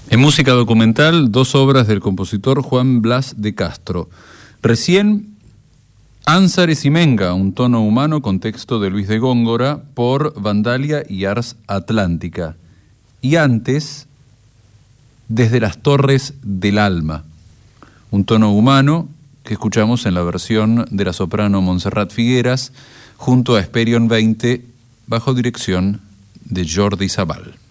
En música documental, 2 obras del compositor Juan Blas de Castro. Recién, Ánsares y Menga, un tono humano con texto de Luis de Góngora por Vandalia y Ars Atlántica. Y antes, Desde las Torres del Alma, un tono humano que escuchamos en la versión de la soprano Montserrat Figueras junto a Esperion 20 bajo dirección de Jordi Zabal.